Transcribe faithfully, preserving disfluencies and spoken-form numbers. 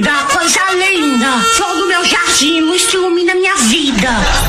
linda, coisa linda. Flor do meu jardim, o estrume da minha vida.